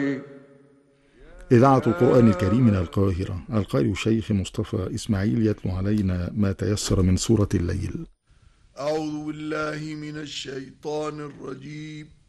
إذاعة القرآن الكريم من القاهرة، القارئ الشيخ مصطفى إسماعيل يتلو علينا ما تيسر من سورة الليل. أعوذ بالله من الشيطان الرجيم.